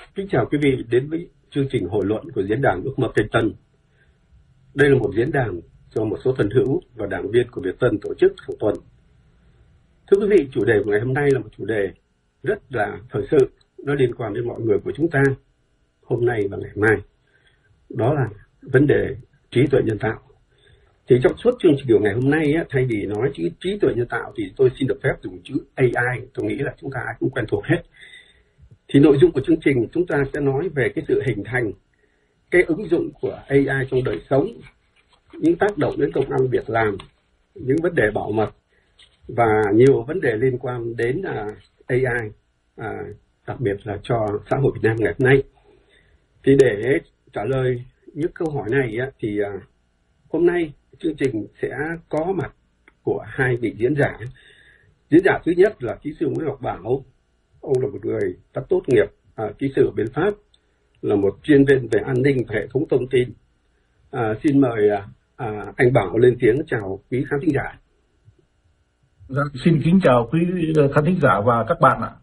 Kính chào quý vị đến với chương trình hội luận của Diễn đàn Ước mơ Cây Tân. Đây là một diễn đàn do một số thân hữu và đảng viên của Việt Tân tổ chức hàng tuần. Thưa quý vị, chủ đề của ngày hôm nay là một chủ đề rất là thời sự, nó liên quan đến mọi người của chúng ta hôm nay và ngày mai. Đó là vấn đề trí tuệ nhân tạo. Thì trong suốt chương trình của ngày hôm nay, thay vì nói chữ trí tuệ nhân tạo thì tôi xin được phép dùng chữ AI. Tôi nghĩ là chúng ta ai cũng quen thuộc hết. Thì nội dung của chương trình chúng ta sẽ nói về cái sự hình thành, cái ứng dụng của AI trong đời sống, những tác động đến công ăn việc làm, những vấn đề bảo mật và nhiều vấn đề liên quan đến AI, đặc biệt là cho xã hội Việt Nam ngày hôm nay. Thì để trả lời những câu hỏi này thì hôm nay chương trình sẽ có mặt của hai vị diễn giả. Diễn giả thứ nhất là kỹ sư Nguyễn Ngọc Bảo. Ông là một người đã tốt nghiệp kỹ sư ở bên Pháp, là một chuyên viên về an ninh và hệ thống thông tin. Xin mời anh Bảo lên tiếng chào quý khán thính giả. Xin kính chào quý khán thính giả và các bạn ạ.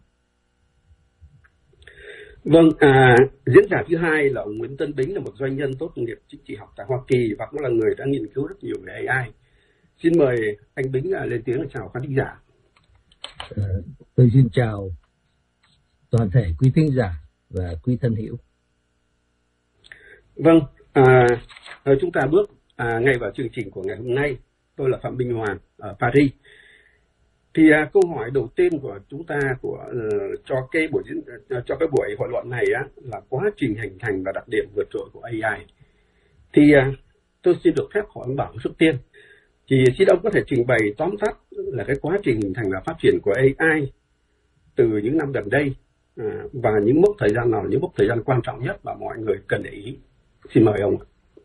Vâng, diễn giả thứ hai là ông Nguyễn Tân Bính, là một doanh nhân tốt nghiệp chính trị học tại Hoa Kỳ và cũng là người đã nghiên cứu rất nhiều về AI. Xin mời anh Bính lên tiếng chào khán thính giả. Tôi xin chào toàn thể quý thính giả và quý thân hữu. Vâng, chúng ta bước ngay vào chương trình của ngày hôm nay. Tôi là Phạm Minh Hoàng ở Paris. Thì câu hỏi đầu tiên của chúng ta cho cái buổi hội luận này là quá trình hình thành và đặc điểm vượt trội của AI. Thì tôi xin được phép hỏi ông Bảo trước tiên. Thì xin ông có thể trình bày tóm tắt là cái quá trình hình thành và phát triển của AI từ những năm gần đây, và những mốc thời gian nào là những mốc thời gian quan trọng nhất mà mọi người cần để ý. Xin mời ông.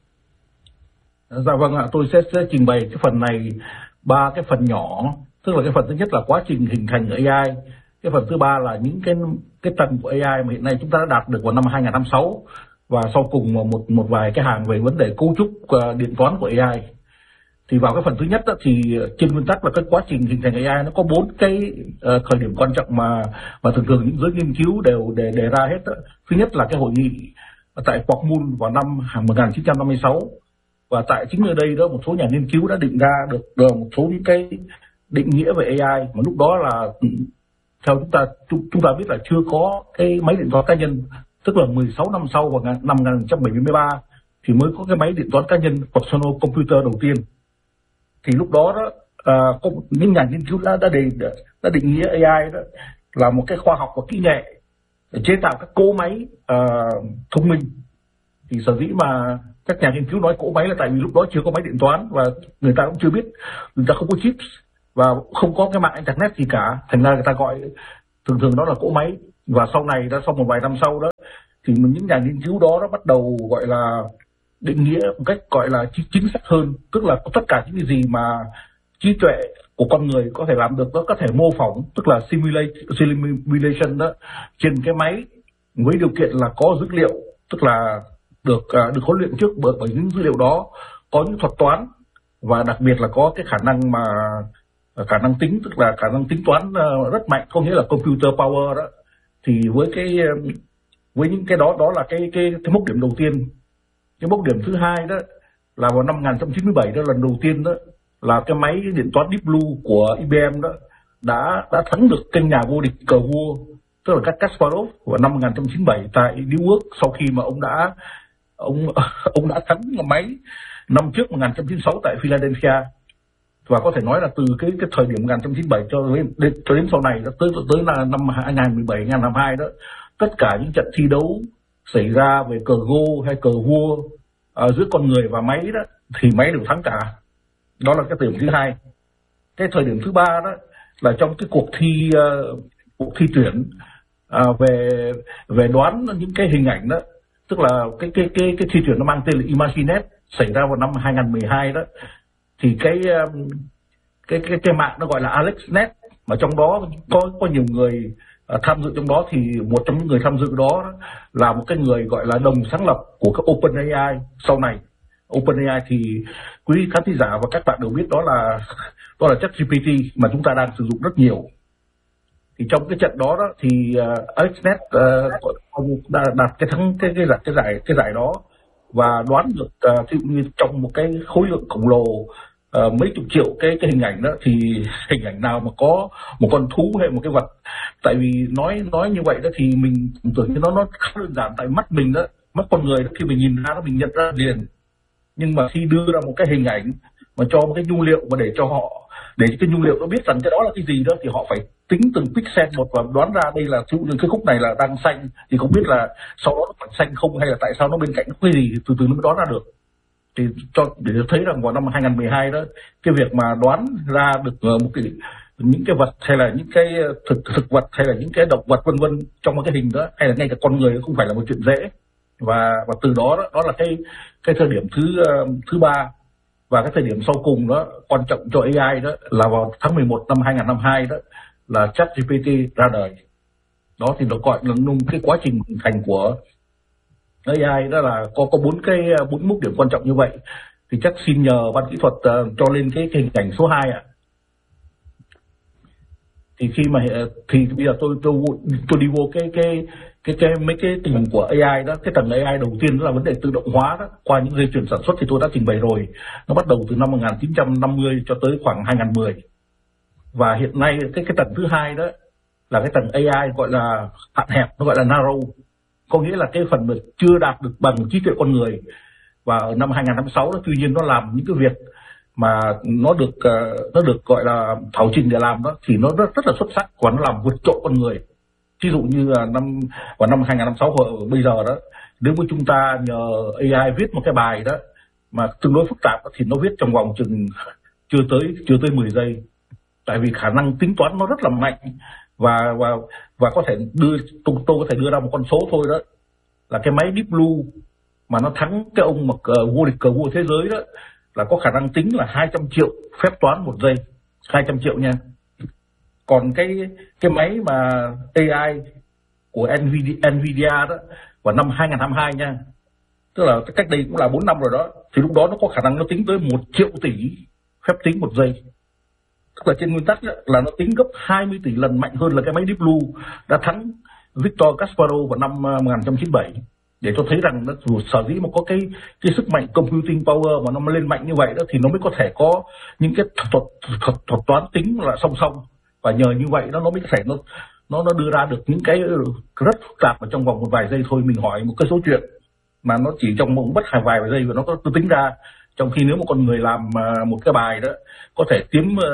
Dạ vâng ạ, tôi sẽ trình bày cái phần này ba cái phần nhỏ. Tức là cái phần thứ nhất là quá trình hình thành AI, cái phần thứ ba là những cái tầng của AI mà hiện nay chúng ta đã đạt được vào năm 2026, và sau cùng một vài cái hàng về vấn đề cấu trúc điện toán của AI. Thì vào cái phần thứ nhất thì trên nguyên tắc là cái quá trình hình thành AI nó có 4 cái thời điểm quan trọng mà thường thường những giới nghiên cứu đều đề ra hết. Thứ nhất là cái hội nghị tại Portmund vào năm 1956, và tại chính ở đây đó một số nhà nghiên cứu đã định ra được một số những cái định nghĩa về AI mà lúc đó là theo chúng ta biết là chưa có cái máy điện toán cá nhân, tức là 16 năm sau vào năm 1973 thì mới có cái máy điện toán cá nhân personal computer đầu tiên. Thì lúc đó có những nhà nghiên cứu đã định nghĩa AI đó là một cái khoa học và kỹ nghệ để chế tạo các cỗ máy thông minh. Thì sở dĩ mà các nhà nghiên cứu nói cỗ máy là tại vì lúc đó chưa có máy điện toán và người ta cũng chưa biết, người ta không có chips và không có cái mạng internet gì cả, thành ra người ta gọi thường đó là cỗ máy. Và sau này sau một vài năm sau đó thì những nhà nghiên cứu đó bắt đầu gọi là định nghĩa một cách gọi là chính xác hơn, tức là tất cả những cái gì mà trí tuệ của con người có thể làm được, nó có thể mô phỏng, tức là simulation đó trên cái máy với điều kiện là có dữ liệu, tức là được huấn luyện trước bởi những dữ liệu đó, có những thuật toán và đặc biệt là có cái khả năng tính, tức là khả năng tính toán rất mạnh, có nghĩa là computer power đó. Thì với những cái đó là cái mốc điểm đầu tiên. Cái mốc điểm thứ hai đó là vào năm 1997 đó, lần đầu tiên đó là cái máy điện toán Deep Blue của IBM đó đã thắng được kênh nhà vô địch cờ vua, tức là Kasparov vào năm 1997 tại New York, sau khi mà ông đã thắng máy năm trước 1996 tại Philadelphia. Và có thể nói là từ cái thời điểm 1997 cho đến sau này tới là năm 2017 2022 đó, tất cả những trận thi đấu xảy ra về cờ Go hay cờ vua giữa con người và máy đó thì máy đều thắng cả. Đó là cái thời điểm thứ hai. Cái thời điểm thứ ba đó là trong cái cuộc thi tuyển về đoán những cái hình ảnh đó, tức là cái thi tuyển nó mang tên là Imaginet, xảy ra vào năm 2012 đó. Thì cái mạng nó gọi là AlexNet, mà trong đó có nhiều người tham dự trong đó. Thì một trong những người tham dự đó là một cái người gọi là đồng sáng lập của cái OpenAI sau này. OpenAI thì quý khán thính giả và các bạn đều biết đó là ChatGPT mà chúng ta đang sử dụng rất nhiều. Thì trong cái trận đó thì AlexNet đã đạt cái giải đó, và đoán được ví dụ như trong một cái khối lượng khổng lồ mấy chục triệu cái hình ảnh đó, thì hình ảnh nào mà có một con thú hay một cái vật. Tại vì nói như vậy đó thì mình tưởng như nó khá đơn giản, tại mắt mình đó, mắt con người đó, khi mình nhìn ra nó mình nhận ra liền. Nhưng mà khi đưa ra một cái hình ảnh mà cho một cái nhu liệu mà để cái nhu liệu nó biết rằng cái đó là cái gì đó, thì họ phải tính từng pixel một và đoán ra đây là cái khúc này là đang xanh, thì không biết là sau đó nó còn xanh không, hay là tại sao nó bên cạnh cái gì, thì từ từ nó mới đoán ra được. Thì để thấy rằng vào năm 2012 đó, cái việc mà đoán ra được những cái vật hay là những cái thực vật hay là những cái động vật vân vân trong một cái hình đó, hay là ngay cả con người, không phải là một chuyện dễ. Và từ đó là cái thời điểm thứ ba. Và cái thời điểm sau cùng đó quan trọng cho AI đó là vào tháng 11 năm 2022 đó, là ChatGPT ra đời. Đó thì nó gọi là cái quá trình hình thành của AI đó là có bốn mức điểm quan trọng như vậy. Thì chắc xin nhờ ban kỹ thuật cho lên cái hình ảnh số 2 ạ. Thì thì bây giờ tôi đi vô mấy cái tình của AI đó. Cái tầng AI đầu tiên đó là vấn đề tự động hóa đó, qua những dây chuyền sản xuất thì tôi đã trình bày rồi. Nó bắt đầu từ năm 1950 cho tới khoảng 2010. Và hiện nay cái tầng thứ hai đó là cái tầng AI gọi là hạn hẹp, nó gọi là narrow, có nghĩa là cái phần mà chưa đạt được bằng trí tuệ con người. Và ở năm 2026 đó, tuy nhiên nó làm những cái việc mà nó được gọi là thảo trình để làm đó, thì nó rất là xuất sắc, và nó làm vượt trội con người. Ví dụ như là vào năm 2026 bây giờ đó, nếu mà chúng ta nhờ AI viết một cái bài đó mà tương đối phức tạp thì nó viết trong vòng chừng chưa tới 10 giây. Tại vì khả năng tính toán nó rất là mạnh, và có thể tôi có thể đưa ra một con số thôi đó, là cái máy Deep Blue mà nó thắng cái ông mà vô địch cờ vua thế giới đó, là có khả năng tính là 200 triệu phép toán một giây, 200 triệu nha. Còn cái máy mà AI của Nvidia đó vào năm 2022 nha, tức là cách đây cũng là 4 năm rồi đó, thì lúc đó nó có khả năng nó tính tới 1 triệu tỷ phép tính một giây. Tức là trên nguyên tắc là nó tính gấp 20 tỷ lần mạnh hơn là cái máy Deep Blue đã thắng Victor Kasparov vào năm 1997. Để cho thấy rằng nó sở dĩ mà có cái sức mạnh computing power mà nó lên mạnh như vậy đó, thì nó mới có thể có những cái thuật toán tính là song song. Và nhờ như vậy nó mới có thể nó đưa ra được những cái rất phức tạp ở trong vòng một vài giây thôi. Mình hỏi một cái số chuyện mà nó chỉ trong một bất vài giây và nó có tính ra. Trong khi nếu một con người làm một cái bài đó có thể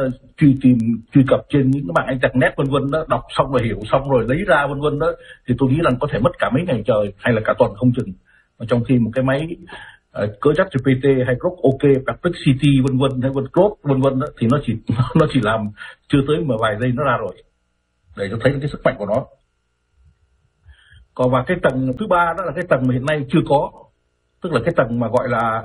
truy cập trên những cái mạng internet vân vân đó, đọc xong rồi hiểu xong rồi lấy ra vân vân đó, thì tôi nghĩ rằng có thể mất cả mấy ngày trời hay là cả tuần không chừng. Trong khi một cái máy cỡ ChatGPT hay Grok OK, Perplexity vân vân hay Claude vân vân đó, thì nó chỉ làm chưa tới một vài giây nó ra rồi, để cho thấy cái sức mạnh của nó. Còn và cái tầng thứ ba đó là cái tầng mà hiện nay chưa có, tức là cái tầng mà gọi là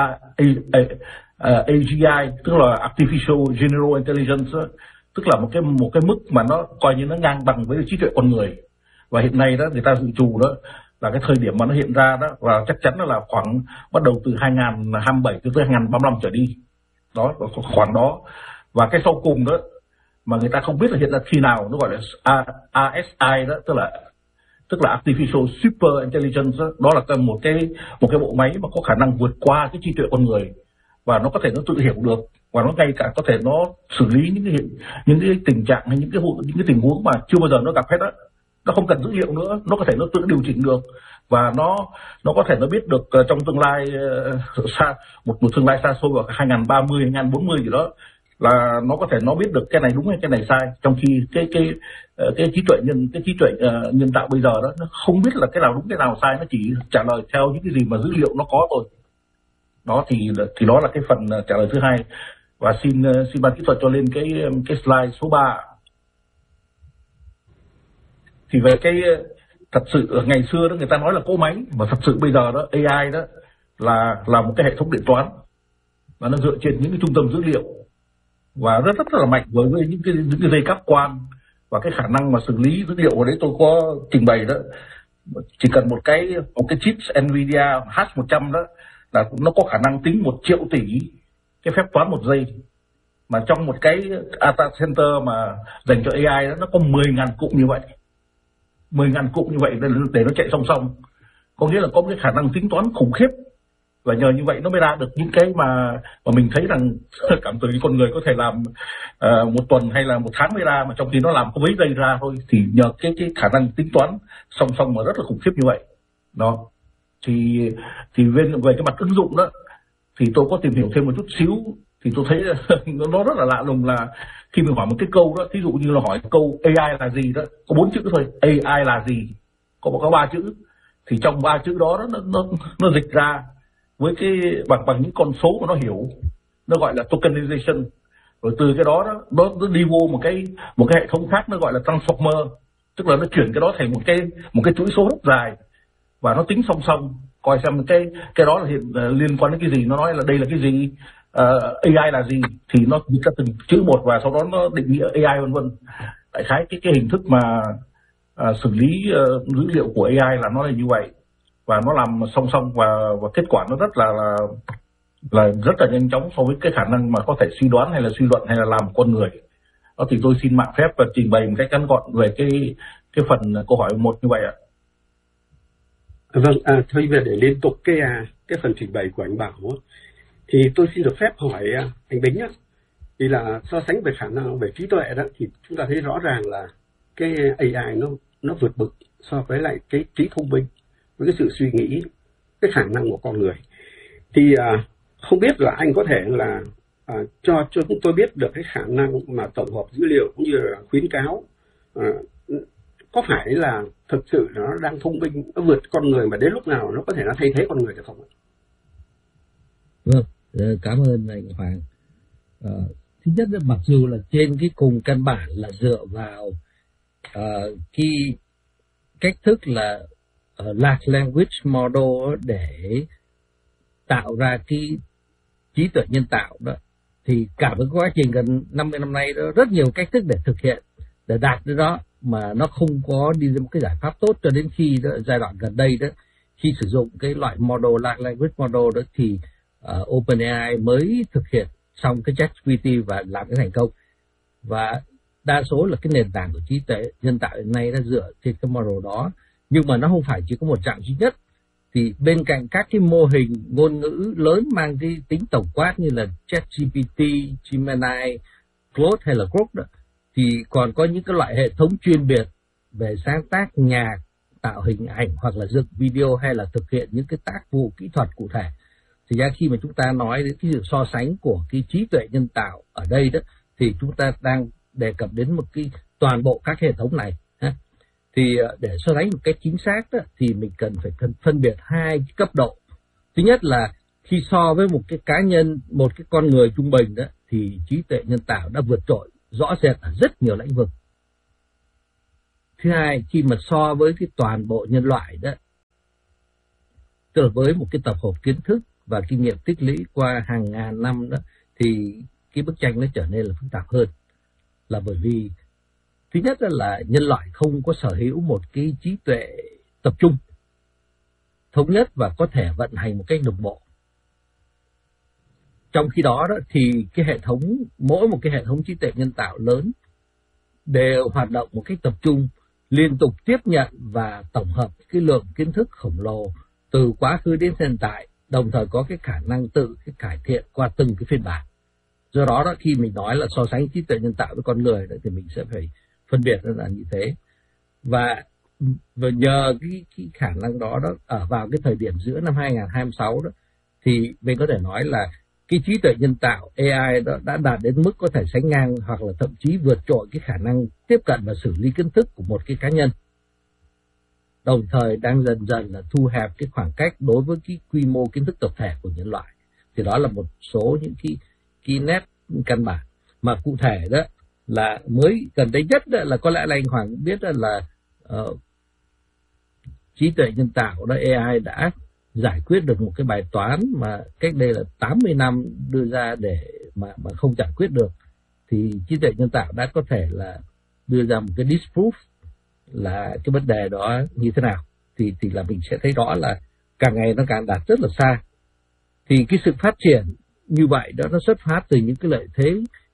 AGI, tức là Artificial General Intelligence, tức là một cái mức mà nó coi như nó ngang bằng với trí tuệ con người. Và hiện nay đó người ta dự trù đó là cái thời điểm mà nó hiện ra đó, và chắc chắn là khoảng bắt đầu từ 2027 tới 2035 trở đi đó, khoảng đó. Và cái sau cùng đó mà người ta không biết là hiện ra khi nào, nó gọi là ASI đó, tức là Artificial Super Intelligence đó là một cái bộ máy mà có khả năng vượt qua cái trí tuệ con người, và nó có thể nó tự hiểu được, và nó ngay cả có thể nó xử lý những cái tình trạng hay những cái tình huống mà chưa bao giờ nó gặp hết á. Nó không cần dữ liệu nữa, nó có thể nó tự điều chỉnh được, và nó có thể nó biết được trong tương lai một tương lai xa xôi vào 2030 2040 gì đó, là nó có thể nó biết được cái này đúng hay cái này sai. Trong khi cái trí tuệ nhân tạo bây giờ đó, nó không biết là cái nào đúng cái nào sai, nó chỉ trả lời theo những cái gì mà dữ liệu nó có thôi. Đó thì đó là cái phần trả lời thứ hai. Và xin ban kỹ thuật cho lên cái slide số 3. Thì về cái thật sự ngày xưa đó người ta nói là cỗ máy, mà thật sự bây giờ đó AI đó là một cái hệ thống điện toán, và nó dựa trên những cái trung tâm dữ liệu, và rất là mạnh với những cái dây cáp quang, và cái khả năng mà xử lý dữ liệu ở đấy tôi có trình bày đó. Chỉ cần một cái chip Nvidia H100 đó là nó có khả năng tính 1 triệu tỷ cái phép toán một giây. mà trong một cái data center mà dành cho AI đó, nó có 10.000 cụm như vậy, 10.000 cụm như vậy để nó chạy song song, có nghĩa là có cái khả năng tính toán khủng khiếp. Và nhờ như vậy nó mới ra được những cái mà mình thấy rằng cảm tưởng như con người có thể làm một tuần hay là một tháng mới ra, mà trong khi nó làm có mấy giây ra thôi. Thì nhờ cái khả năng tính toán song song mà rất là khủng khiếp như vậy đó. Thì về cái mặt ứng dụng đó thì tôi có tìm hiểu thêm một chút xíu, thì tôi thấy nó rất là lạ lùng là khi mình hỏi một cái câu đó, thí dụ như là hỏi câu AI là gì đó, có 4 chữ thôi, AI là gì, có 3 chữ, thì trong 3 chữ đó nó dịch ra với cái bằng những con số mà nó hiểu, nó gọi là tokenization. Rồi từ cái đó nó đi vô một cái hệ thống khác, nó gọi là transformer, tức là nó chuyển cái đó thành một cái chuỗi số rất dài và nó tính song song, coi xem cái đó là liên quan đến cái gì, nó nói là đây là cái gì, AI là gì, thì nó dịch ra từng chữ một và sau đó nó định nghĩa AI vân vân. Đại khái cái hình thức mà xử lý dữ liệu của AI là nó là như vậy, và nó làm song song và kết quả nó rất là nhanh chóng so với cái khả năng mà có thể suy đoán hay là suy luận hay là làm con người. Đó thì tôi xin mạn phép và trình bày một cách ngắn gọn về cái phần câu hỏi 1 như vậy ạ. Vâng, thôi về để liên tục cái phần trình bày của anh Bảo thì tôi xin được phép hỏi anh Bính á, thì là so sánh về khả năng về trí tuệ đó, thì chúng ta thấy rõ ràng là cái AI nó vượt bậc so với lại cái trí thông minh, với cái sự suy nghĩ, cái khả năng của con người. Thì không biết là anh có thể là cho chúng tôi biết được cái khả năng mà tổng hợp dữ liệu cũng như là khuyến cáo có phải là thực sự nó đang thông minh, nó vượt con người, mà đến lúc nào nó có thể nó thay thế con người được không ạ? Vâng, cảm ơn anh Hoàng. Thứ nhất là mặc dù là trên cái cùng căn bản là dựa vào cái cách thức là large language model để tạo ra cái trí tuệ nhân tạo đó, thì cả một quá trình gần 50 năm nay đó, rất nhiều cách thức để thực hiện, để đạt đến đó, mà nó không có đi ra một cái giải pháp tốt, cho đến khi đó, giai đoạn gần đây đó, khi sử dụng cái loại model large language model đó thì OpenAI mới thực hiện xong cái ChatGPT và làm cái thành công. Và đa số là cái nền tảng của trí tuệ nhân tạo hiện nay nó dựa trên cái model đó, nhưng mà nó không phải chỉ có một dạng duy nhất. Thì bên cạnh các cái mô hình ngôn ngữ lớn mang cái tính tổng quát như là ChatGPT, Gemini, Claude hay là Grok đó, thì còn có những cái loại hệ thống chuyên biệt về sáng tác nhạc, tạo hình ảnh hoặc là dựng video hay là thực hiện những cái tác vụ kỹ thuật cụ thể. Thì ra khi mà chúng ta nói đến cái sự so sánh của cái trí tuệ nhân tạo ở đây đó, thì chúng ta đang đề cập đến một cái toàn bộ các hệ thống này. Thì để so sánh một cách chính xác đó, thì mình cần phải phân biệt hai cái cấp độ. Thứ nhất là khi so với một cái cá nhân, một cái con người trung bình đó, thì trí tuệ nhân tạo đã vượt trội rõ rệt ở rất nhiều lĩnh vực. Thứ hai, khi mà so với cái toàn bộ nhân loại đó, tức là với một cái tập hợp kiến thức và kinh nghiệm tích lũy qua hàng ngàn năm đó, thì cái bức tranh nó trở nên là phức tạp hơn. Là bởi vì thứ nhất là nhân loại không có sở hữu một cái trí tuệ tập trung, thống nhất và có thể vận hành một cách đồng bộ. Trong khi đó thì cái hệ thống, mỗi một cái hệ thống trí tuệ nhân tạo lớn đều hoạt động một cách tập trung, liên tục tiếp nhận và tổng hợp cái lượng kiến thức khổng lồ từ quá khứ đến hiện tại, đồng thời có cái khả năng tự cái cải thiện qua từng cái phiên bản. Do đó khi mình nói là so sánh trí tuệ nhân tạo với con người thì mình sẽ phải phân biệt là như thế. Và nhờ cái khả năng đó ở vào cái thời điểm giữa năm 2026 đó, thì mình có thể nói là cái trí tuệ nhân tạo AI đó đã đạt đến mức có thể sánh ngang hoặc là thậm chí vượt trội cái khả năng tiếp cận và xử lý kiến thức của một cái cá nhân, đồng thời đang dần dần là thu hẹp cái khoảng cách đối với cái quy mô kiến thức tập thể của nhân loại. Thì đó là một số những cái nét căn bản. Mà cụ thể đó là mới gần đây nhất đó, là có lẽ là anh Hoàng biết đó là trí tuệ nhân tạo đó, AI đã giải quyết được một cái bài toán mà cách đây là 80 năm đưa ra để mà không giải quyết được. Thì trí tuệ nhân tạo đã có thể là đưa ra một cái disproof là cái vấn đề đó như thế nào. Thì là mình sẽ thấy rõ là càng ngày nó càng đạt rất là xa. Thì cái sự phát triển như vậy đó nó xuất phát từ những cái lợi thế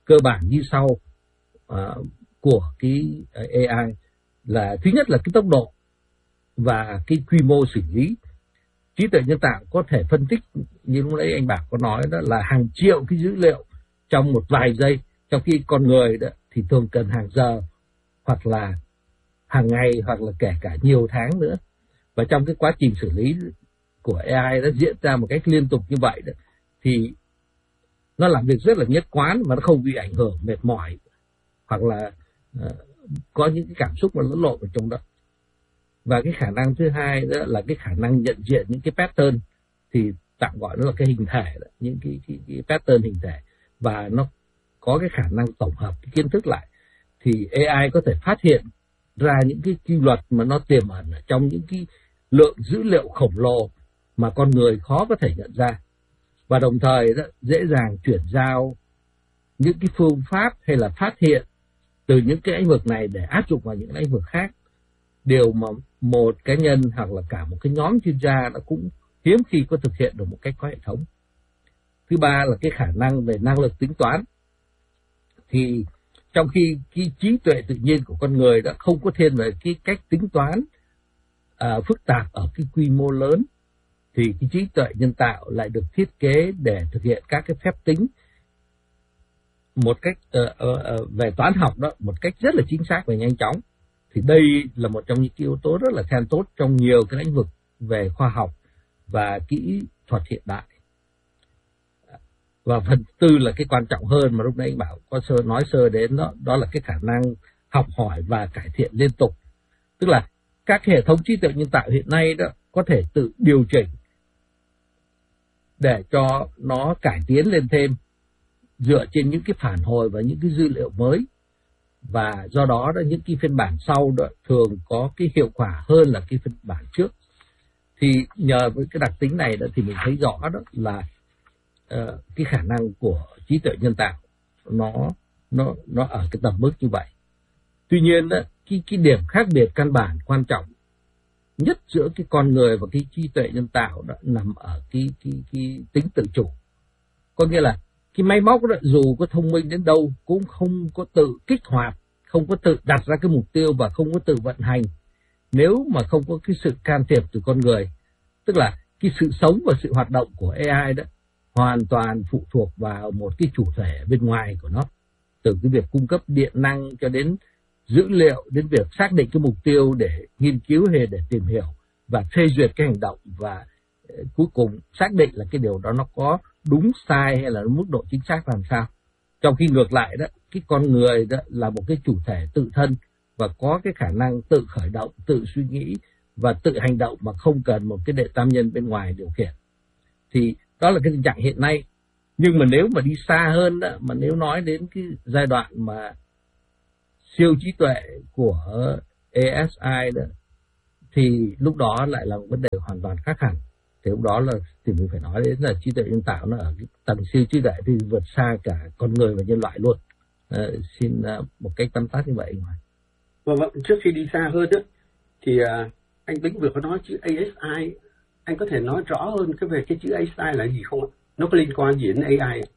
cơ bản như sau của cái AI là thứ nhất là cái tốc độ và cái quy mô xử lý. Trí tuệ nhân tạo có thể phân tích như lúc nãy anh Bảo có nói đó là hàng triệu cái dữ liệu trong một vài giây, trong khi con người đó thì thường cần hàng giờ hoặc là hàng ngày hoặc là kể cả nhiều tháng nữa. Và trong cái quá trình xử lý của AI nó diễn ra một cách liên tục như vậy đó, thì nó làm việc rất là nhất quán và nó không bị ảnh hưởng mệt mỏi hoặc là có những cái cảm xúc mà lẫn lộn ở trong đó. Và cái khả năng thứ hai đó là cái khả năng nhận diện những cái pattern, thì tạm gọi nó là cái hình thể đó, những cái pattern hình thể, và nó có cái khả năng tổng hợp cái kiến thức lại, thì AI có thể phát hiện ra những cái quy luật mà nó tiềm ẩn ở trong những cái lượng dữ liệu khổng lồ mà con người khó có thể nhận ra, và đồng thời đó dễ dàng chuyển giao những cái phương pháp hay là phát hiện từ những cái lĩnh vực này để áp dụng vào những lĩnh vực khác, điều mà một cá nhân hoặc là cả một cái nhóm chuyên gia nó cũng hiếm khi có thực hiện được một cách có hệ thống. Thứ ba là cái khả năng về năng lực tính toán, thì trong khi cái trí tuệ tự nhiên của con người đã không có thiên về cái cách tính toán phức tạp ở cái quy mô lớn, thì cái trí tuệ nhân tạo lại được thiết kế để thực hiện các cái phép tính một cách về toán học đó một cách rất là chính xác và nhanh chóng. Thì đây là một trong những yếu tố rất là then chốt trong nhiều cái lĩnh vực về khoa học và kỹ thuật hiện đại. Và phần tư là cái quan trọng hơn mà lúc nãy anh Bảo có nói sơ đến đó, đó là cái khả năng học hỏi và cải thiện liên tục. Tức là các hệ thống trí tuệ nhân tạo hiện nay đó có thể tự điều chỉnh để cho nó cải tiến lên thêm dựa trên những cái phản hồi và những cái dữ liệu mới, và do đó những cái phiên bản sau đó thường có cái hiệu quả hơn là cái phiên bản trước. Thì nhờ với cái đặc tính này đó thì mình thấy rõ đó là cái khả năng của trí tuệ nhân tạo nó ở cái tầm mức như vậy. Tuy nhiên đó, cái điểm khác biệt căn bản quan trọng nhất giữa cái con người và cái trí tuệ nhân tạo đó nằm ở cái tính tự chủ. Có nghĩa là cái máy móc đó dù có thông minh đến đâu cũng không có tự kích hoạt, không có tự đặt ra cái mục tiêu và không có tự vận hành nếu mà không có cái sự can thiệp từ con người. Tức là cái sự sống và sự hoạt động của AI đó hoàn toàn phụ thuộc vào một cái chủ thể bên ngoài của nó, từ cái việc cung cấp điện năng cho đến dữ liệu, đến việc xác định cái mục tiêu để nghiên cứu hay để tìm hiểu và phê duyệt cái hành động, và cuối cùng xác định là cái điều đó nó có đúng sai hay là mức độ chính xác làm sao. Trong khi ngược lại đó, cái con người đó là một cái chủ thể tự thân và có cái khả năng tự khởi động, tự suy nghĩ và tự hành động mà không cần một cái đệ tam nhân bên ngoài điều khiển. Thì đó là cái tình trạng hiện nay. Nhưng mà nếu mà đi xa hơn đó, mà nếu nói đến cái giai đoạn mà siêu trí tuệ của ASI đó, thì lúc đó lại là một vấn đề hoàn toàn khác hẳn. Thì lúc đó thì mình phải nói đến là trí tuệ nhân tạo nó ở cái tầng siêu trí tuệ thì vượt xa cả con người và nhân loại luôn. Xin một cách tóm tắt như vậy. Vâng, trước khi đi xa hơn đó, thì anh Bính vừa có nói chữ ASI, anh có thể nói rõ hơn về cái chữ ASI là gì không ạ? Nó có liên quan gì đến AI ạ?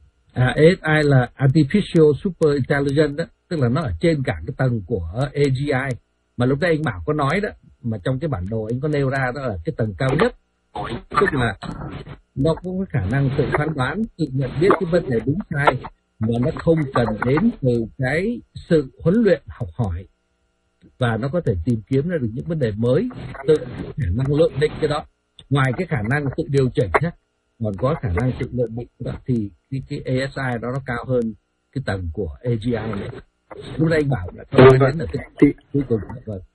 ASI là Artificial Super Intelligence đó, tức là nó ở trên cả cái tầng của AGI mà lúc nãy anh Bảo có nói đó, mà trong cái bản đồ anh có nêu ra đó là cái tầng cao nhất, tức là nó có cái khả năng tự phán đoán, tự nhận biết cái vấn đề đúng sai mà nó không cần đến từ cái sự huấn luyện học hỏi, và nó có thể tìm kiếm ra được những vấn đề mới, tự khả năng lượng định cái đó. Ngoài cái khả năng tự điều chỉnh nhé, còn có khả năng tự lượng định đó, thì cái ASI đó nó cao hơn cái tầng của AGI này. Lúc nãy anh Bảo đã nói đến là cái cuối cùng.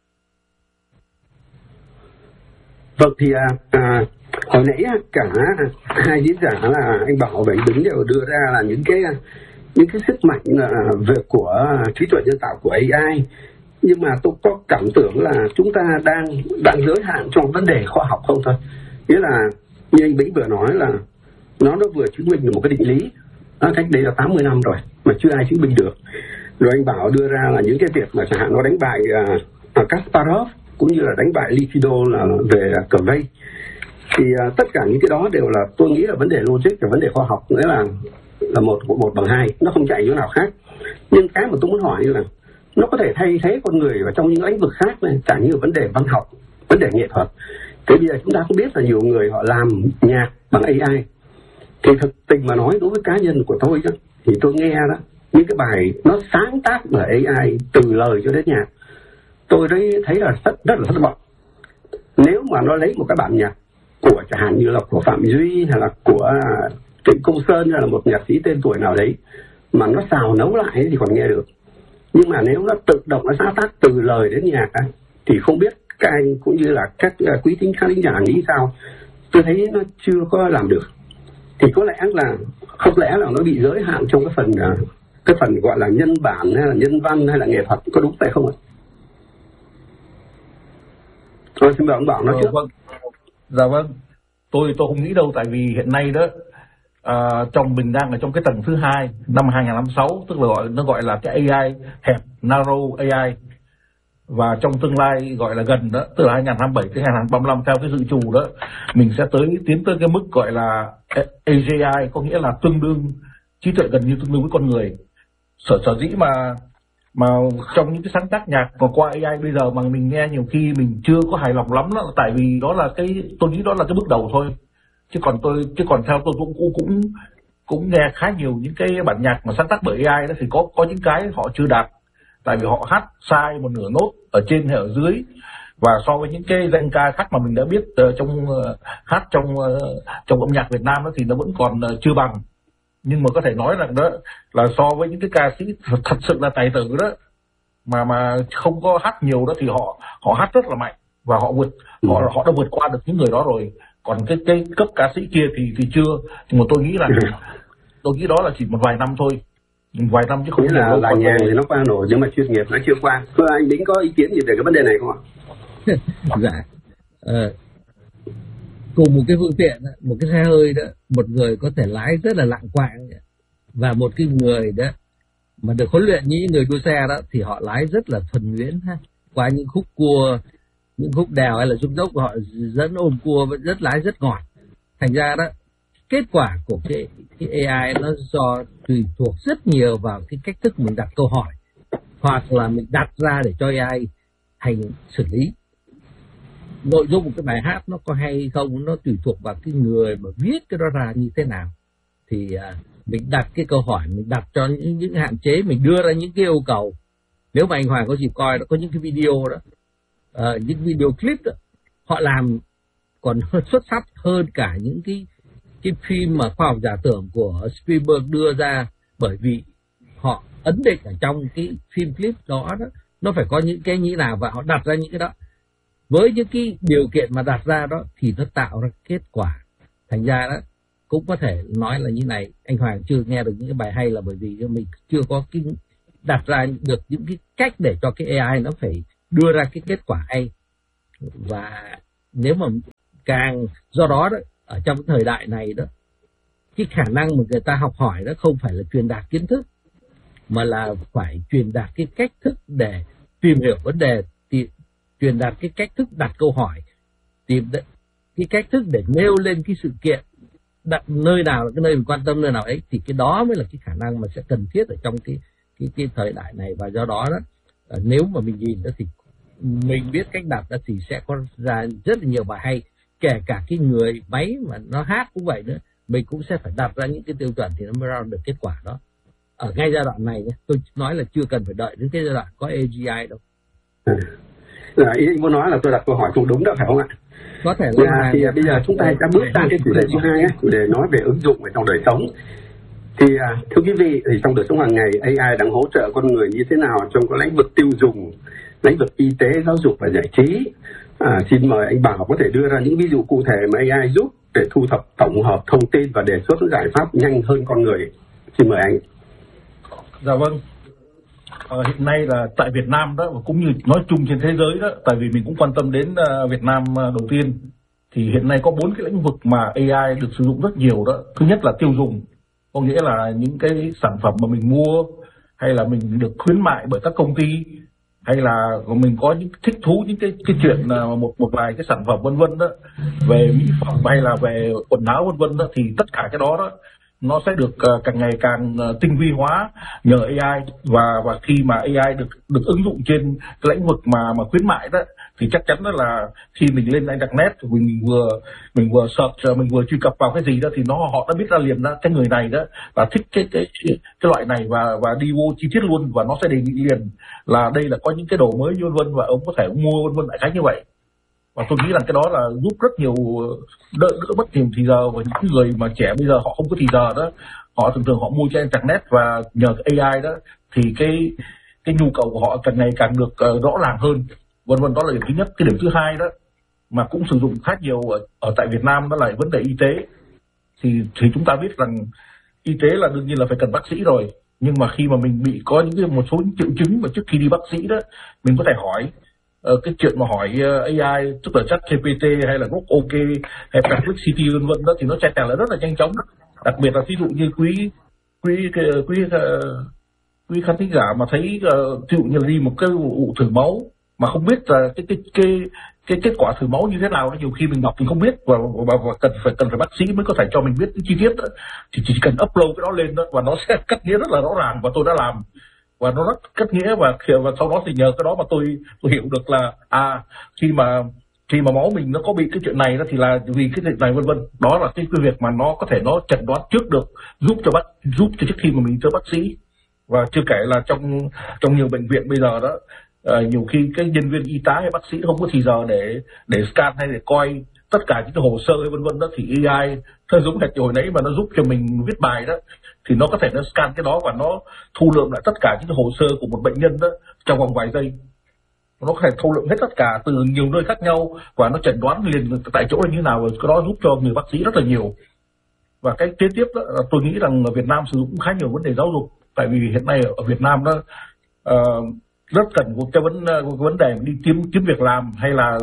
Vâng, thì hồi nãy cả hai diễn giả là anh Bảo và anh Bính đều đưa ra là những cái sức mạnh về của trí tuệ nhân tạo của AI. Nhưng mà tôi có cảm tưởng là chúng ta đang giới hạn trong vấn đề khoa học không thôi. Nghĩa là như anh Bính vừa nói là nó vừa chứng minh được một cái định lý cách đây là 80 năm rồi mà chưa ai chứng minh được. Rồi anh Bảo đưa ra là những cái việc mà chẳng hạn nó đánh bại Kasparov cũng như là đánh bại Likido là về cờ vây. Thì tất cả những cái đó đều là tôi nghĩ là vấn đề logic và vấn đề khoa học. Nghĩa là là 1/2, nó không chạy chỗ nào khác. Nhưng cái mà tôi muốn hỏi là nó có thể thay thế con người vào trong những lĩnh vực khác này, chẳng như vấn đề văn học, vấn đề nghệ thuật. Thế bây giờ chúng ta cũng biết là nhiều người họ làm nhạc bằng AI. Thì thực tình mà nói, đối với cá nhân của tôi đó, thì tôi nghe đó, những cái bài nó sáng tác bởi AI từ lời cho đến nhạc, tôi thấy là rất là thất vọng. Nếu mà nó lấy một cái bản nhạc của chẳng hạn như là của Phạm Duy hay là của Trịnh Công Sơn hay là một nhạc sĩ tên tuổi nào đấy mà nó xào nấu lại thì còn nghe được. Nhưng mà nếu nó tự động nó sáng tác từ lời đến nhạc ấy, thì không biết các anh cũng như là các quý thính khán giả nghĩ sao. Tôi thấy nó chưa có làm được. Thì có lẽ là không lẽ là nó bị giới hạn trong cái phần gọi là nhân bản hay là nhân văn hay là nghệ thuật, có đúng vậy không ạ? Tôi xin mời ông Bảo nói trước. Vâng. Dạ vâng, tôi không nghĩ đâu, tại vì hiện nay đó trong mình đang ở trong cái tầng thứ 2 năm 2056, tức là nó gọi là cái AI hẹp, narrow AI, và trong tương lai gọi là gần đó, từ 2027 tới 2035 theo cái dự trù đó, mình sẽ tiến tới cái mức gọi là AGI, có nghĩa là tương đương trí tuệ gần như tương đương với con người. Sở dĩ mà trong những cái sáng tác nhạc mà qua AI bây giờ mà mình nghe nhiều khi mình chưa có hài lòng lắm đó, tại vì đó là tôi nghĩ đó là cái bước đầu thôi. Chứ còn theo tôi cũng nghe khá nhiều những cái bản nhạc mà sáng tác bởi AI đó, thì có những cái họ chưa đạt, tại vì họ hát sai một nửa nốt ở trên hay ở dưới, và so với những cái danh ca khác mà mình đã biết hát trong âm nhạc Việt Nam đó thì nó vẫn còn chưa bằng. Nhưng mà có thể nói rằng đó là so với những cái ca sĩ thật sự là tài tử đó mà không có hát nhiều đó, thì họ hát rất là mạnh và họ đã vượt qua được những người đó rồi. Còn cái cấp ca sĩ kia thì chưa. Nhưng mà tôi nghĩ đó là chỉ một vài năm thôi, vài năm chứ không nghĩa là nhàng thì nó qua nổi, nhưng mà chuyên nghiệp nó chưa qua. Anh Bính có ý kiến gì về cái vấn đề này không ạ? Dạ. Cùng một cái phương tiện, một cái xe hơi đó, một người có thể lái rất là lạng quạng, và một cái người đó mà được huấn luyện như những người đua xe đó thì họ lái rất là thuần nhuyễn ha, qua những khúc cua, những khúc đèo hay là dốc dốc, họ dẫn ôm cua vẫn lái rất ngọt. Thành ra đó, kết quả của cái AI nó tùy thuộc rất nhiều vào cái cách thức mình đặt câu hỏi, hoặc là mình đặt ra để cho AI hành xử lý. Nội dung của cái bài hát nó có hay không, nó tùy thuộc vào cái người mà viết cái đó ra như thế nào. Thì mình đặt cái câu hỏi, mình đặt cho những hạn chế, mình đưa ra những cái yêu cầu. Nếu mà anh Hoàng có dịp coi, nó có những cái video đó, những video clip đó, họ làm còn xuất sắc hơn cả những cái phim mà khoa học giả tưởng của Spielberg đưa ra, bởi vì họ ấn định ở trong cái phim clip đó nó phải có những cái như nào, và họ đặt ra những cái đó. Với những cái điều kiện mà đặt ra đó thì nó tạo ra kết quả. Thành ra đó cũng có thể nói là như này, anh Hoàng chưa nghe được những cái bài hay là bởi vì mình chưa có cái đặt ra được những cái cách để cho cái AI nó phải đưa ra cái kết quả hay. Và nếu mà do đó ở trong thời đại này đó, cái khả năng mà người ta học hỏi đó không phải là truyền đạt kiến thức, mà là phải truyền đạt cái cách thức để tìm hiểu vấn đề, truyền đạt cái cách thức đặt câu hỏi, tìm cái cách thức để nêu lên cái sự kiện, đặt nơi nào là cái nơi mình quan tâm, nơi nào ấy, thì cái đó mới là cái khả năng mà sẽ cần thiết ở trong cái thời đại này. Và do đó nếu mà mình nhìn đó thì mình biết cách đặt đó thì sẽ có ra rất là nhiều bài hay, kể cả cái người máy mà nó hát cũng vậy nữa, mình cũng sẽ phải đặt ra những cái tiêu chuẩn thì nó mới ra được kết quả đó. Ở ngay giai đoạn này tôi nói là chưa cần phải đợi đến cái giai đoạn có AGI đâu. Ý anh muốn nói là tôi đặt câu hỏi không đúng đâu, phải không ạ? Có thể là thì bây giờ chúng ta đã bước sang cái chủ đề thứ 2, chủ đề nói về ứng dụng ở trong đời sống. Thì thưa quý vị, thì trong đời sống hàng ngày, AI đang hỗ trợ con người như thế nào trong các lĩnh vực tiêu dùng, lĩnh vực y tế, giáo dục và giải trí. Xin mời anh Bảo có thể đưa ra những ví dụ cụ thể mà AI giúp để thu thập tổng hợp thông tin và đề xuất những giải pháp nhanh hơn con người. Xin mời anh. Dạ vâng. Hiện nay là tại Việt Nam đó, và cũng như nói chung trên thế giới đó, tại vì mình cũng quan tâm đến Việt Nam đầu tiên, thì hiện nay có 4 cái lĩnh vực mà AI được sử dụng rất nhiều đó. Thứ nhất là tiêu dùng, có nghĩa là những cái sản phẩm mà mình mua hay là mình được khuyến mại bởi các công ty, hay là mình có những thích thú những cái chuyện một vài cái sản phẩm vân vân đó, về mỹ phẩm hay là về quần áo vân vân đó, thì tất cả cái đó nó sẽ được càng ngày càng tinh vi hóa nhờ AI, và khi mà AI được ứng dụng trên cái lĩnh vực mà khuyến mại đó, thì chắc chắn đó là khi mình lên internet mình vừa search, mình vừa truy cập vào cái gì đó thì họ đã biết ra liền đó cái người này đó là thích cái loại này, và đi vô chi tiết luôn, và nó sẽ đề nghị liền là đây là có những cái đồ mới vân vân, và ông có thể mua vân vân, đại khái như vậy. Và tôi nghĩ là cái đó là giúp rất nhiều, đỡ mất nhiều thì giờ. Và những người mà trẻ bây giờ họ không có thì giờ đó, họ thường họ mua trên internet, và nhờ AI đó thì cái nhu cầu của họ càng ngày càng được rõ ràng hơn vân vân. Đó là điểm thứ nhất. Cái điểm thứ hai đó mà cũng sử dụng khá nhiều ở tại Việt Nam, đó là vấn đề y tế. Thì chúng ta biết rằng y tế là đương nhiên là phải cần bác sĩ rồi, nhưng mà khi mà mình bị có một số những triệu chứng mà trước khi đi bác sĩ đó, mình có thể hỏi cái chuyện mà hỏi AI, tức là ChatGPT hay là OK hay Perplexity vân vân đó, thì nó trả lời rất là nhanh chóng. Đặc biệt là ví dụ như quý khán thính giả mà thấy ví dụ như là đi một cái vụ thử máu mà không biết là cái kết quả thử máu như thế nào, nhiều khi mình đọc mình không biết, và cần phải bác sĩ mới có thể cho mình biết cái chi tiết đó. Thì chỉ cần upload cái đó lên đó, và nó sẽ cắt nghĩa rất là rõ ràng, và tôi đã làm và nó rất cắt nghĩa, và sau đó thì nhờ cái đó mà tôi hiểu được là khi mà máu mình nó có bị cái chuyện này đó thì là vì cái chuyện này vân vân. Đó là cái việc mà nó có thể nó chẩn đoán trước được, giúp cho trước khi mà mình tới bác sĩ. Và chưa kể là trong nhiều bệnh viện bây giờ đó, nhiều khi cái nhân viên y tá hay bác sĩ không có thì giờ để scan hay để coi tất cả những cái hồ sơ hay vân vân đó, thì AI theo giống hệt hồi nãy mà nó giúp cho mình viết bài đó, thì nó có thể nó scan cái đó và nó thu lượm lại tất cả những cái hồ sơ của một bệnh nhân đó trong vòng vài giây. Nó có thể thu lượm hết tất cả từ nhiều nơi khác nhau, và nó chẩn đoán liền tại chỗ là như thế nào, rồi cái đó giúp cho người bác sĩ rất là nhiều. Và cái kế tiếp đó, tôi nghĩ rằng ở Việt Nam sử dụng khá nhiều vấn đề giáo dục, tại vì hiện nay ở Việt Nam đó rất cần một cái vấn đề đi kiếm việc làm, hay là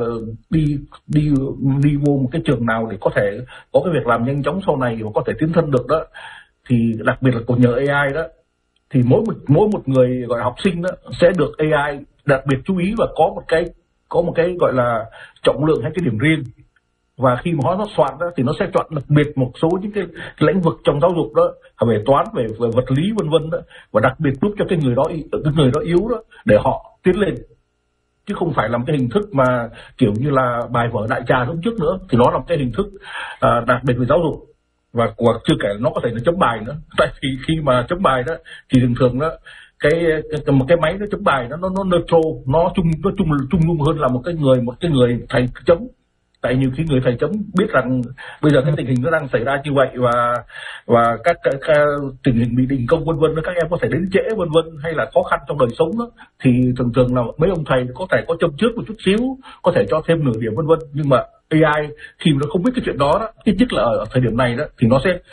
đi vô một cái trường nào để có thể có cái việc làm nhanh chóng sau này và có thể tiến thân được đó. Thì đặc biệt là còn nhờ AI đó, thì mỗi một người gọi là học sinh đó sẽ được AI đặc biệt chú ý, và có một cái gọi là trọng lượng hay cái điểm riêng. Và khi mà nó soạn đó thì nó sẽ chọn đặc biệt một số những cái lĩnh vực trong giáo dục đó, về toán, về vật lý vân vân đó, và đặc biệt giúp cho cái người đó yếu đó để họ tiến lên, chứ không phải là một cái hình thức mà kiểu như là bài vở đại trà lúc trước nữa. Thì nó là một cái hình thức đặc biệt về giáo dục. Và chưa kể nó có thể là chấm bài nữa, tại vì khi mà chấm bài đó thì thường đó một cái máy nó chấm bài nó neutral, nó trung dung hơn là một cái người thầy chấm. Tại nhiều khi người thầy chấm biết rằng bây giờ cái tình hình nó đang xảy ra như vậy, và các tình hình bị đình công vân vân, các em có thể đến trễ vân vân, hay là khó khăn trong đời sống đó, thì thường là mấy ông thầy có thể có châm trước một chút xíu, có thể cho thêm nửa điểm vân vân. Nhưng mà AI khi mà nó không biết cái chuyện đó, ít nhất là ở thời điểm này đó, thì nó sẽ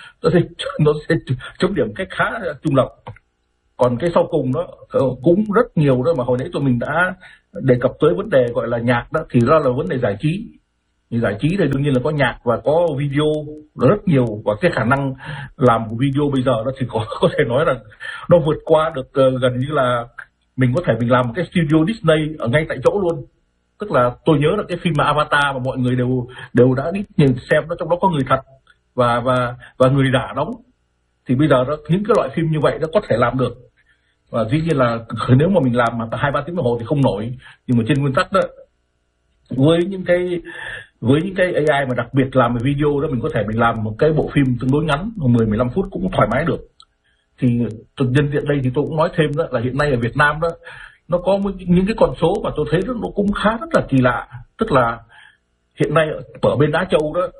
chấm điểm cách khá trung lập. Còn cái sau cùng đó cũng rất nhiều đó, mà hồi nãy tụi mình đã đề cập tới vấn đề gọi là nhạc đó, thì đó là vấn đề giải trí. Giải trí thì đương nhiên là có nhạc và có video rất nhiều, và cái khả năng làm của video bây giờ đó thì có thể nói là nó vượt qua được gần như là mình có thể mình làm một cái studio Disney ở ngay tại chỗ luôn. Tức là tôi nhớ là cái phim mà Avatar mà mọi người đều đã đi nhìn xem đó, trong đó có người thật và người giả đóng. Thì bây giờ đó, những cái loại phim như vậy nó có thể làm được. Và dĩ nhiên là nếu mà mình làm mà 2-3 tiếng đồng hồ thì không nổi, nhưng mà trên nguyên tắc đó, với những cái AI mà đặc biệt làm về video đó, mình có thể mình làm một cái bộ phim tương đối ngắn 10-15 phút cũng thoải mái được. Thì nhân tiện đây thì tôi cũng nói thêm đó là hiện nay ở Việt Nam đó, nó có những cái con số mà tôi thấy nó cũng khá rất là kỳ lạ. Tức là hiện nay ở bên Á Châu đó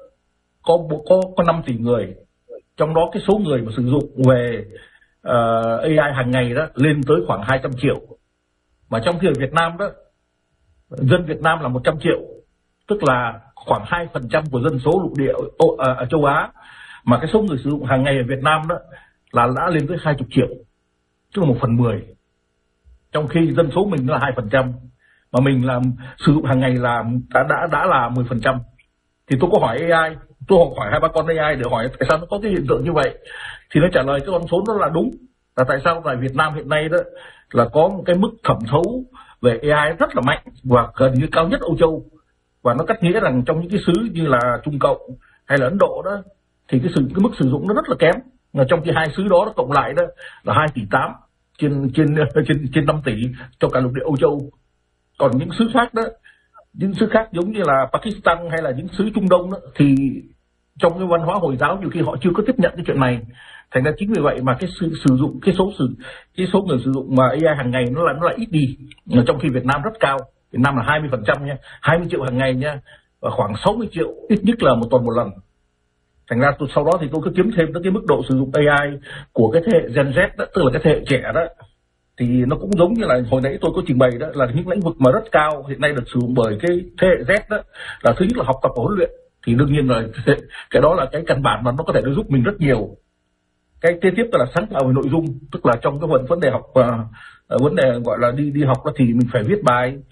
có 5 tỷ người, trong đó cái số người mà sử dụng về AI hàng ngày đó lên tới khoảng 200 triệu. Mà trong khi ở Việt Nam đó, dân Việt Nam là 100 triệu, tức là khoảng 2% của dân số lục địa ở châu Á, mà cái số người sử dụng hàng ngày ở Việt Nam đó là đã lên tới 20 triệu, tức là 1/10. Trong khi dân số mình là 2%, mà mình làm sử dụng hàng ngày là đã là 10%. Thì tôi có hỏi AI, tôi hỏi 2-3 con AI để hỏi tại sao nó có cái hiện tượng như vậy, thì nó trả lời cái con số đó là đúng. Là tại sao tại Việt Nam hiện nay đó là có một cái mức thẩm thấu về AI rất là mạnh và gần như cao nhất Âu Châu. Và nó cắt nghĩa rằng trong những cái xứ như là Trung Cộng hay là Ấn Độ đó, thì cái mức sử dụng nó rất là kém. trong khi hai xứ đó nó cộng lại đó là 2,8 tỷ trên 5 tỷ cho cả lục địa Âu Châu. Còn những xứ khác đó, những xứ khác giống như là Pakistan hay là những xứ Trung Đông đó, thì trong cái văn hóa Hồi giáo nhiều khi họ chưa có tiếp nhận cái chuyện này. Thành ra chính vì vậy mà cái sử dụng cái số người sử dụng mà AI hàng ngày nó lại ít đi. Trong khi Việt Nam rất cao, Việt Nam là 20% nha, 20 triệu hàng ngày nha, và khoảng 60 triệu ít nhất là một tuần một lần. Thành ra sau đó thì tôi cứ kiếm thêm tới cái mức độ sử dụng AI của cái thế hệ Gen Z đó, tức là cái thế hệ trẻ đó, thì nó cũng giống như là hồi nãy tôi có trình bày đó, là những lĩnh vực mà rất cao hiện nay được sử dụng bởi cái thế hệ Z đó, là thứ nhất là học tập và huấn luyện, thì đương nhiên là cái đó là cái căn bản mà nó có thể giúp mình rất nhiều. Cái kế tiếp là sáng tạo về nội dung, tức là trong cái vấn đề học, vấn đề gọi là đi học đó thì mình phải viết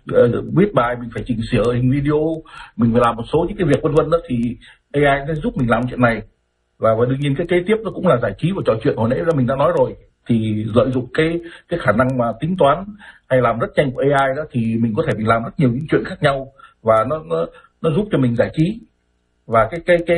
bài mình phải chỉnh sửa hình video, mình phải làm một số những cái việc vân vân đó, thì AI nó giúp mình làm chuyện này. Và đương nhiên cái kế tiếp nó cũng là giải trí và trò chuyện, hồi nãy là mình đã nói rồi, thì lợi dụng cái khả năng mà tính toán hay làm rất nhanh của AI đó, thì mình có thể mình làm rất nhiều những chuyện khác nhau, và nó giúp cho mình giải trí. Và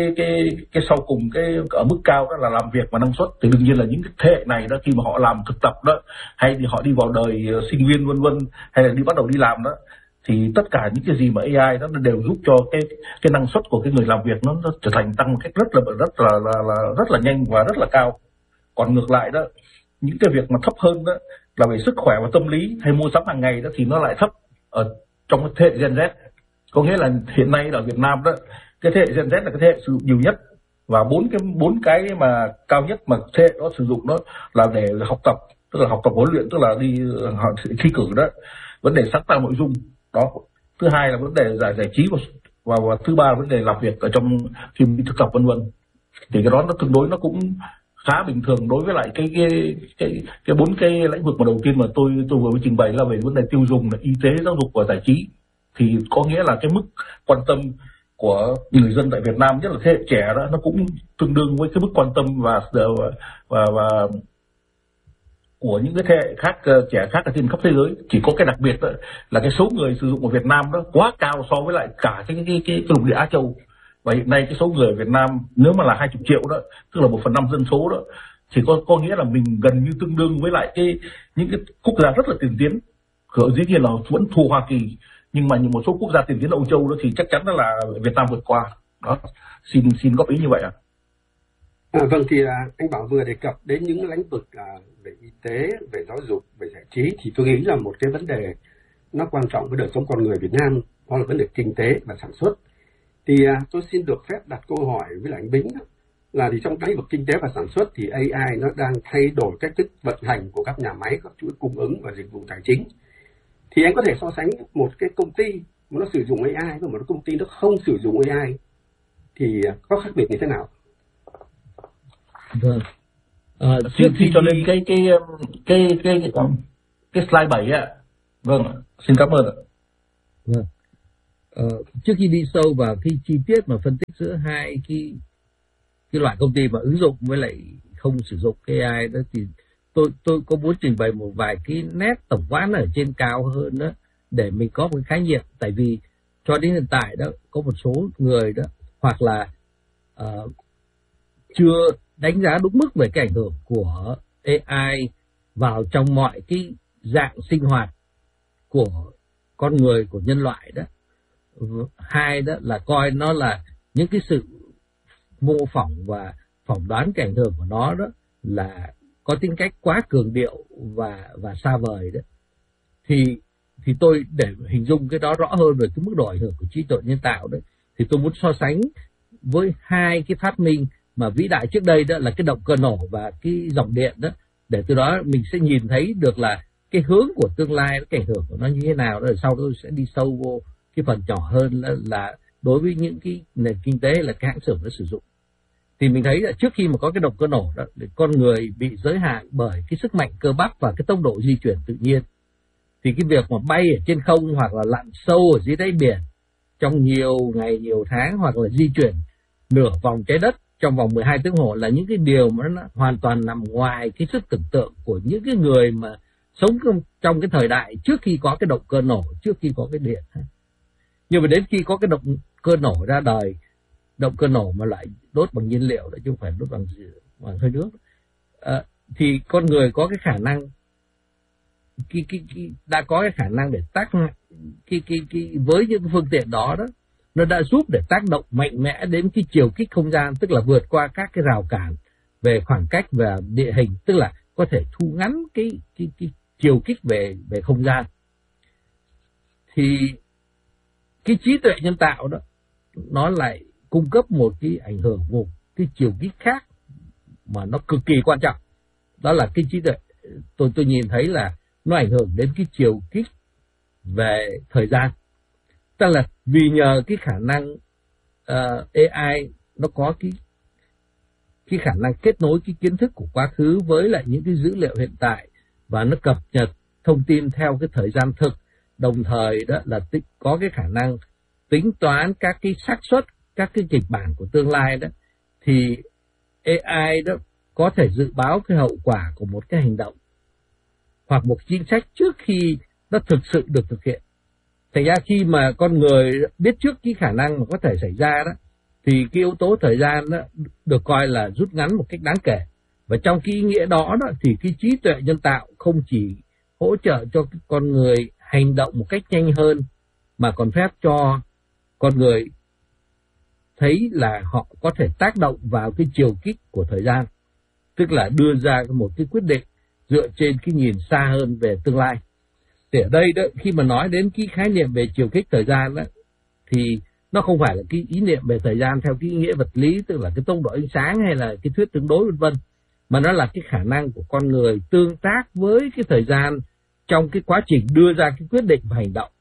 cái sau cùng cái ở mức cao đó là làm việc và năng suất, thì đương nhiên là những cái thế hệ này đó, khi mà họ làm thực tập đó, hay thì họ đi vào đời sinh viên vân vân, hay là bắt đầu đi làm đó, thì tất cả những cái gì mà AI đó nó đều giúp cho cái năng suất của cái người làm việc nó trở thành tăng một cách rất là nhanh và rất là cao. Còn ngược lại đó, những cái việc mà thấp hơn đó là về sức khỏe và tâm lý hay mua sắm hàng ngày đó, thì nó lại thấp ở trong cái thế hệ Gen Z. Có nghĩa là hiện nay ở Việt Nam đó, cái thế hệ Gen Z là cái thế hệ sử dụng nhiều nhất, và bốn cái mà cao nhất mà thế hệ đó sử dụng đó là để học tập, tức là học tập huấn luyện, tức là đi thi cử đó, vấn đề sáng tạo nội dung đó, thứ hai là vấn đề giải trí, và thứ ba là vấn đề làm việc ở trong khi đi thực tập vân vân. Thì cái đó nó tương đối nó cũng khá bình thường đối với lại cái bốn cái lĩnh vực mà đầu tiên mà tôi vừa mới trình bày là về vấn đề tiêu dùng, là y tế, giáo dục và giải trí. Thì có nghĩa là cái mức quan tâm của người dân tại Việt Nam, nhất là thế hệ trẻ đó, nó cũng tương đương với cái mức quan tâm và của những cái thế hệ khác, trẻ khác ở trên khắp thế giới. Chỉ có cái đặc biệt đó, là cái số người sử dụng ở Việt Nam đó quá cao so với lại cả cái lục địa Á Châu. Và hiện nay cái số người ở Việt Nam nếu mà là 20 triệu đó, tức là 1/5 dân số đó, thì có nghĩa là mình gần như tương đương với lại những cái quốc gia rất là tiền tiến. Dĩ nhiên là vẫn thua Hoa Kỳ, nhưng mà một số quốc gia tiền tiến Âu Châu đó thì chắc chắn đó là Việt Nam vượt qua. Đó, xin góp ý như vậy ạ. Vâng, thì anh Bảo vừa đề cập đến những lĩnh vực về y tế, về giáo dục, về giải trí, thì tôi nghĩ là một cái vấn đề nó quan trọng với đời sống con người Việt Nam, đó là vấn đề kinh tế và sản xuất. Thì tôi xin được phép đặt câu hỏi với lại anh Bính là thì trong lĩnh vực kinh tế và sản xuất thì AI nó đang thay đổi cách thức vận hành của các nhà máy, các chuỗi cung ứng và dịch vụ tài chính. Thì anh có thể so sánh một cái công ty mà nó sử dụng AI với một công ty nó không sử dụng AI thì có khác biệt như thế nào? Vâng. Xin cho lên cái slide 7 ạ. Vâng, xin cảm ơn ạ. Vâng. Trước khi đi sâu vào cái chi tiết mà phân tích giữa hai cái loại công ty mà ứng dụng với lại không sử dụng cái AI đó, thì tôi có muốn trình bày một vài cái nét tổng quát ở trên cao hơn đó, để mình có một cái khái niệm. Tại vì cho đến hiện tại đó, có một số người đó hoặc là chưa đánh giá đúng mức về cái ảnh hưởng của AI vào trong mọi cái dạng sinh hoạt của con người, của nhân loại đó. Hai đó là coi nó là những cái sự mô phỏng và phỏng đoán cái ảnh hưởng của nó đó là có tính cách quá cường điệu và xa vời đó. Thì tôi để hình dung cái đó rõ hơn về cái mức độ ảnh hưởng của trí tuệ nhân tạo đấy, thì tôi muốn so sánh với hai cái phát minh mà vĩ đại trước đây, đó là cái động cơ nổ và cái dòng điện đó, để từ đó mình sẽ nhìn thấy được là cái hướng của tương lai, cái ảnh hưởng của nó như thế nào. Rồi sau đó tôi sẽ đi sâu vô cái phần nhỏ hơn là đối với những cái nền kinh tế là cái hãng xưởng nó sử dụng. Thì mình thấy là trước khi mà có cái động cơ nổ đó, con người bị giới hạn bởi cái sức mạnh cơ bắp và cái tốc độ di chuyển tự nhiên. Thì cái việc mà bay ở trên không hoặc là lặn sâu ở dưới đáy biển trong nhiều ngày, nhiều tháng, hoặc là di chuyển nửa vòng trái đất trong vòng 12 tiếng hồ là những cái điều mà nó hoàn toàn nằm ngoài cái sức tưởng tượng của những cái người mà sống trong cái thời đại trước khi có cái động cơ nổ, trước khi có cái điện. Nhưng mà đến khi có cái động cơ nổ ra đời, động cơ nổ mà lại đốt bằng nhiên liệu chứ không phải đốt bằng hơi nước, thì con người có cái khả năng đã có cái khả năng để với những phương tiện đó nó đã giúp để tác động mạnh mẽ đến cái chiều kích không gian, tức là vượt qua các cái rào cản về khoảng cách và địa hình, tức là có thể thu ngắn cái chiều kích về không gian. Thì cái trí tuệ nhân tạo đó nó lại cung cấp một cái ảnh hưởng, một cái chiều kích khác mà nó cực kỳ quan trọng. Đó là cái trí tuệ tôi nhìn thấy là nó ảnh hưởng đến cái chiều kích về thời gian. Tức là vì nhờ cái khả năng AI nó có cái khả năng kết nối cái kiến thức của quá khứ với lại những cái dữ liệu hiện tại, và nó cập nhật thông tin theo cái thời gian thực, đồng thời đó là có cái khả năng tính toán các cái xác suất, các cái kịch bản của tương lai đó, thì AI đó có thể dự báo cái hậu quả của một cái hành động hoặc một chính sách trước khi nó thực sự được thực hiện. Thành ra khi mà con người biết trước cái khả năng mà có thể xảy ra đó, thì cái yếu tố thời gian đó được coi là rút ngắn một cách đáng kể. Và trong cái ý nghĩa đó thì cái trí tuệ nhân tạo không chỉ hỗ trợ cho con người hành động một cách nhanh hơn, mà còn phép cho con người thấy là họ có thể tác động vào cái chiều kích của thời gian, tức là đưa ra một cái quyết định dựa trên cái nhìn xa hơn về tương lai. Thì ở đây đó, khi mà nói đến cái khái niệm về chiều kích thời gian đó, thì nó không phải là cái ý niệm về thời gian theo cái ý nghĩa vật lý, tức là cái tốc độ ánh sáng hay là cái thuyết tương đối vân vân, mà nó là cái khả năng của con người tương tác với cái thời gian trong cái quá trình đưa ra cái quyết định và hành động.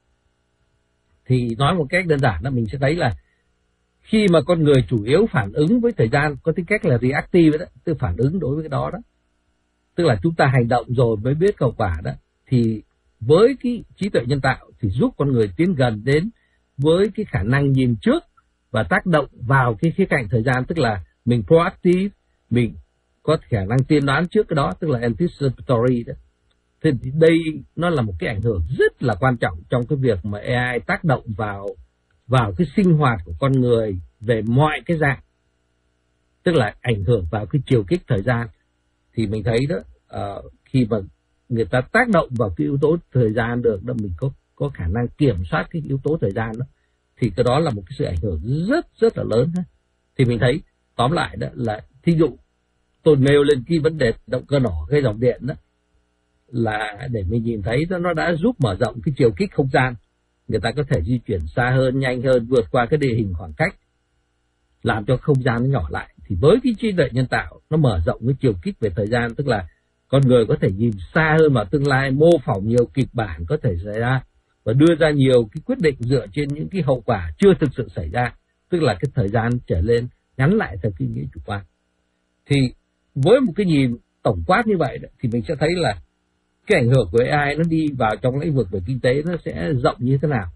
Thì nói một cách đơn giản là mình sẽ thấy là khi mà con người chủ yếu phản ứng với thời gian có tính cách là reactive đó, tức phản ứng đối với cái đó, tức là chúng ta hành động rồi mới biết hậu quả đó, thì với cái trí tuệ nhân tạo thì giúp con người tiến gần đến với cái khả năng nhìn trước và tác động vào cái khía cạnh thời gian, tức là mình proactive, mình có khả năng tiên đoán trước cái đó, tức là anticipatory đó. Thì đây nó là một cái ảnh hưởng rất là quan trọng trong cái việc mà AI tác động vào cái sinh hoạt của con người về mọi cái dạng, tức là ảnh hưởng vào cái chiều kích thời gian. Thì mình thấy đó, khi mà người ta tác động vào cái yếu tố thời gian được đó, mình có khả năng kiểm soát cái yếu tố thời gian đó, thì cái đó là một cái sự ảnh hưởng rất là lớn. Thì mình thấy tóm lại đó là, thí dụ tôi nêu lên cái vấn đề động cơ nổ gây dòng điện đó, là để mình nhìn thấy nó đã giúp mở rộng cái chiều kích không gian, người ta có thể di chuyển xa hơn, nhanh hơn, vượt qua cái địa hình khoảng cách, làm cho không gian nó nhỏ lại. Thì với cái trí tuệ nhân tạo nó mở rộng cái chiều kích về thời gian, tức là con người có thể nhìn xa hơn vào tương lai, mô phỏng nhiều kịch bản có thể xảy ra và đưa ra nhiều cái quyết định dựa trên những cái hậu quả chưa thực sự xảy ra, tức là cái thời gian trở lên ngắn lại theo cái nghĩa chủ quan. Thì với một cái nhìn tổng quát như vậy thì mình sẽ thấy là cái ảnh hưởng của AI nó đi vào trong lĩnh vực về kinh tế nó sẽ rộng như thế nào.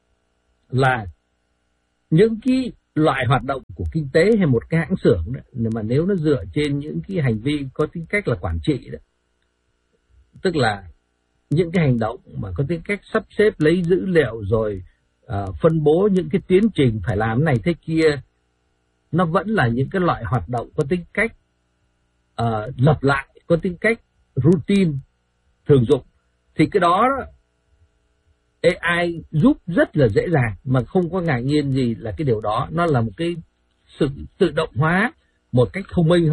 Là những cái loại hoạt động của kinh tế hay một cái hãng xưởng đó, mà nếu nó dựa trên những cái hành vi có tính cách là quản trị đó, tức là những cái hành động mà có tính cách sắp xếp lấy dữ liệu rồi phân bố những cái tiến trình phải làm này thế kia, nó vẫn là những cái loại hoạt động có tính cách lặp lại, có tính cách routine, thường dụng, thì cái đó AI giúp rất là dễ dàng, mà không có ngạc nhiên gì là cái điều đó nó là một cái sự tự động hóa một cách thông minh